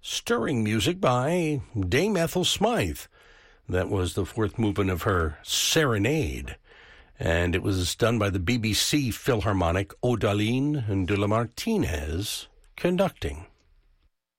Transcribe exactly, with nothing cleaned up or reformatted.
stirring music by Dame Ethel Smythe. That was the fourth movement of her Serenade, and it was done by the B B C Philharmonic, Odaline and de la Martinez conducting.